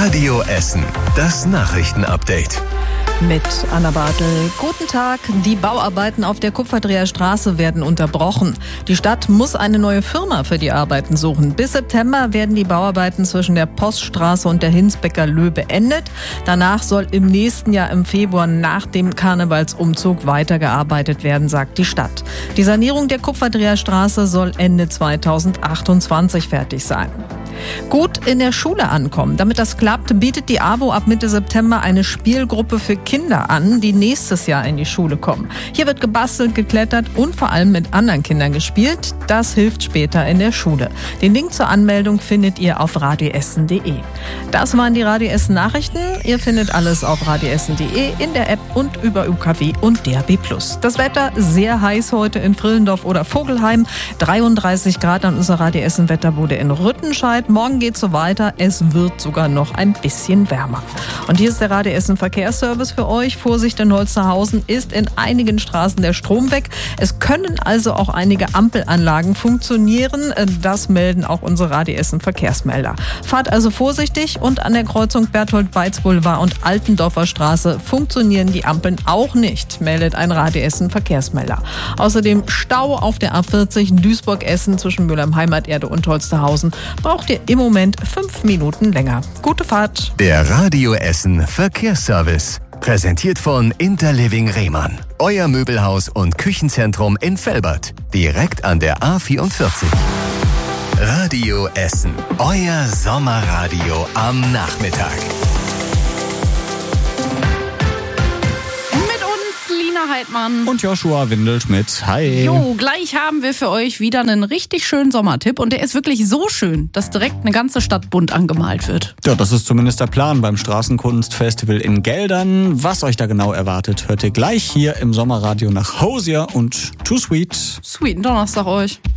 Radio Essen. Das Nachrichtenupdate. Mit Anna Bartel. Guten Tag. Die Bauarbeiten auf der Kupferdreher Straße werden unterbrochen. Die Stadt muss eine neue Firma für die Arbeiten suchen. Bis September werden die Bauarbeiten zwischen der Poststraße und der Hinsbecker Löh beendet. Danach soll im nächsten Jahr im Februar nach dem Karnevalsumzug weitergearbeitet werden, sagt die Stadt. Die Sanierung der Kupferdreher Straße soll Ende 2028 fertig sein. Gut in der Schule ankommen. Damit das klappt, bietet die AWO ab Mitte September eine Spielgruppe für Kinder an, die nächstes Jahr in die Schule kommen. Hier wird gebastelt, geklettert und vor allem mit anderen Kindern gespielt. Das hilft später in der Schule. Den Link zur Anmeldung findet ihr auf radioessen.de. Das waren die Radio Essen Nachrichten. Ihr findet alles auf radioessen.de, in der App und über UKW und DAB+. Das Wetter sehr heiß heute in Vrillendorf oder Vogelheim. 33 Grad an unserer Radio Essen Wetterbude in Rüttenscheid. Morgen geht's so weiter. Es wird sogar noch ein bisschen wärmer. Und hier ist der Radio Essen Verkehrsservice für euch. Vorsicht, in Holsterhausen ist in einigen Straßen der Strom weg. Es können also auch einige Ampelanlagen funktionieren. Das melden auch unsere Radio Essen Verkehrsmelder. Fahrt also vorsichtig, und an der Kreuzung Berthold-Beitz-Boulevard und Altendorfer Straße funktionieren die Ampeln auch nicht, meldet ein Radio Essen Verkehrsmelder. Außerdem Stau auf der A40 Duisburg-Essen zwischen Mülheim-Heimaterde und Holsterhausen. Braucht ihr im Moment 5 Minuten länger. Gute Fahrt. Der Radio Essen Verkehrsservice. Präsentiert von Interliving Rehmann. Euer Möbelhaus und Küchenzentrum in Velbert. Direkt an der A44. Radio Essen. Euer Sommerradio am Nachmittag. Heidmann und Joshua Windelschmidt. Hi. Jo, gleich haben wir für euch wieder einen richtig schönen Sommertipp, und der ist wirklich so schön, dass direkt eine ganze Stadt bunt angemalt wird. Ja, das ist zumindest der Plan beim Straßenkunstfestival in Geldern. Was euch da genau erwartet, hört ihr gleich hier im Sommerradio nach Hosier und Too Sweet. Sweeten Donnerstag euch.